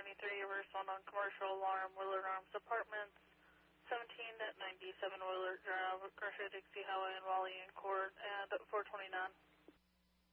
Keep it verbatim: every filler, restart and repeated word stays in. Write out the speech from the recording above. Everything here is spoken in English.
ninety-three, reversal non-commercial alarm, Willard Arms Apartments, seventeen ninety-seven Willard Drive, Garcia Dixie Highway, and Wally and Court, and four twenty-nine.